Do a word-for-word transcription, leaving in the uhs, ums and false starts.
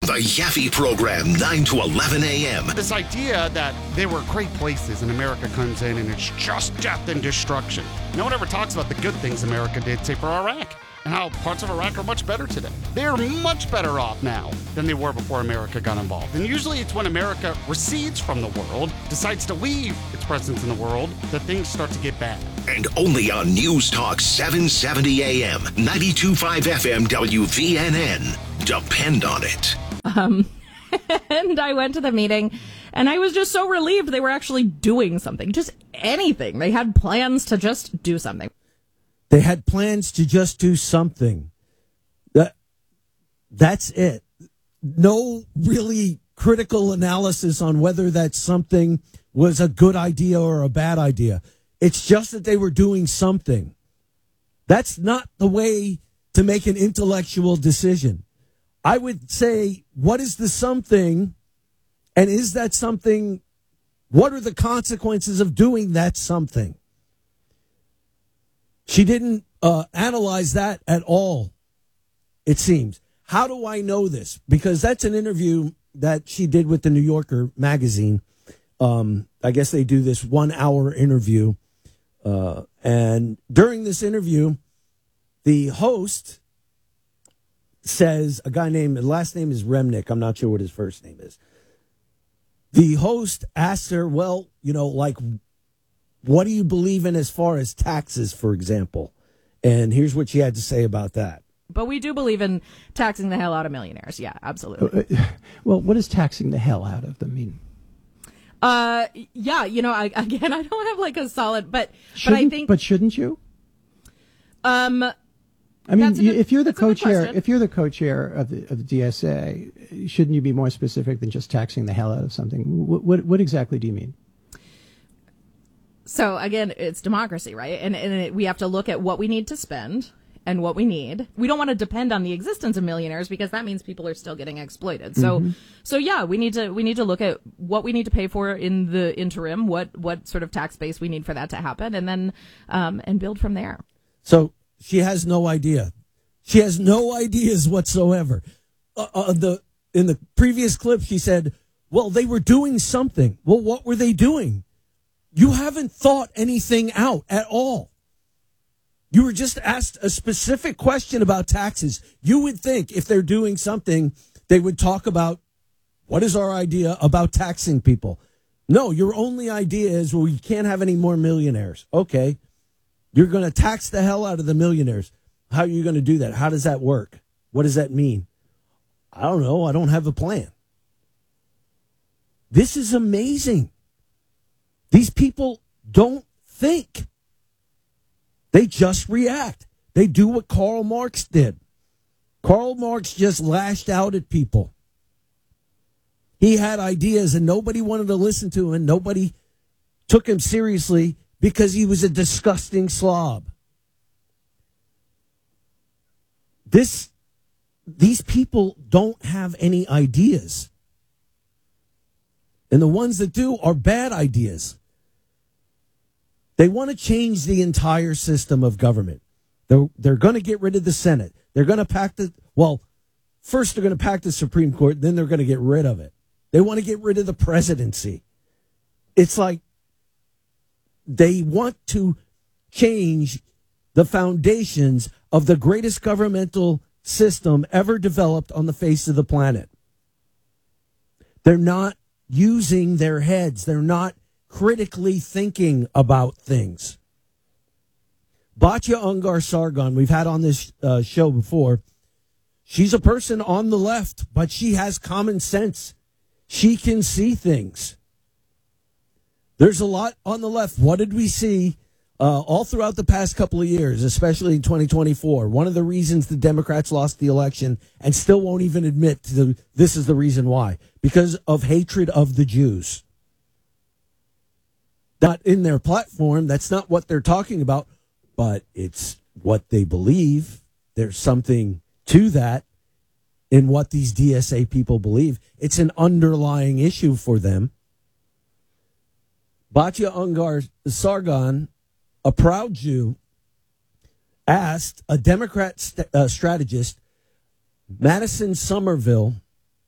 The Yaffe Program, nine to eleven a.m. This idea that they were great places and America comes in and it's just death and destruction. No one ever talks about the good things America did, say, for Iraq, and how parts of Iraq are much better today. They're much better off now than they were before America got involved. And usually it's when America recedes from the world, decides to leave its presence in the world, that things start to get bad. And only on News Talk seven seventy a.m., ninety-two point five F M W V N N. Depend on it. Um, and I went to the meeting, and I was just so relieved they were actually doing something, just anything. They had plans to just do something. They had plans to just do something. That, that's it. No really critical analysis on whether that something was a good idea or a bad idea. It's just that they were doing something. That's not the way to make an intellectual decision. I would say, what is the something, and is that something, what are the consequences of doing that something? She didn't uh, analyze that at all, it seems. How do I know this? Because that's an interview that she did with the New Yorker magazine. Um, I guess they do this one-hour interview. Uh, and during this interview, the host says, a guy named, his last name is Remnick. I'm not sure what his first name is. The host asks her, well, you know, like, what do you believe in as far as taxes, for example? And here's what she had to say about that. But we do believe in taxing the hell out of millionaires. Yeah, absolutely. Uh, well, what does taxing the hell out of them mean? Uh, yeah, you know, I, again, I don't have like a solid, but Shouldn't, but I think, but shouldn't you? Um, I mean, good, you, if you're the co-chair, question. if you're the co-chair of the of the D S A, shouldn't you be more specific than just taxing the hell out of something? What what, what exactly do you mean? So again, it's democracy, right? And and it, we have to look at what we need to spend and what we need. We don't want to depend on the existence of millionaires because that means people are still getting exploited. So, mm-hmm. so yeah, we need to we need to look at what we need to pay for in the interim, what what sort of tax base we need for that to happen, and then um, and build from there. So she has no idea. She has no ideas whatsoever. Uh, uh, the in the previous clip, she said, "Well, they were doing something." Well, what were they doing? You haven't thought anything out at all. You were just asked a specific question about taxes. You would think if they're doing something, they would talk about what is our idea about taxing people. No, your only idea is, well, you can't have any more millionaires. Okay. You're going to tax the hell out of the millionaires. How are you going to do that? How does that work? What does that mean? I don't know. I don't have a plan. This is amazing. These people don't think. They just react. They do what Karl Marx did. Karl Marx just lashed out at people. He had ideas and nobody wanted to listen to him and nobody took him seriously because he was a disgusting slob. This, these people don't have any ideas. And the ones that do are bad ideas. They want to change the entire system of government. They're, they're going to get rid of the Senate. They're going to pack the, well, first they're going to pack the Supreme Court, then they're going to get rid of it. They want to get rid of the presidency. It's like they want to change the foundations of the greatest governmental system ever developed on the face of the planet. They're not using their heads. They're not critically thinking about things. Batya Ungar Sargon, we've had on this uh, show before. She's a person on the left, but she has common sense. She can see things. There's a lot on the left. What did we see uh, all throughout the past couple of years, especially in twenty twenty-four? One of the reasons the Democrats lost the election and still won't even admit to the, this is the reason why, because of hatred of the Jews. Not in their platform. That's not what they're talking about, but it's what they believe. There's something to that in what these D S A people believe. It's an underlying issue for them. Batya Ungar Sargon, a proud Jew, asked a Democrat st- uh, strategist, Madison Somerville,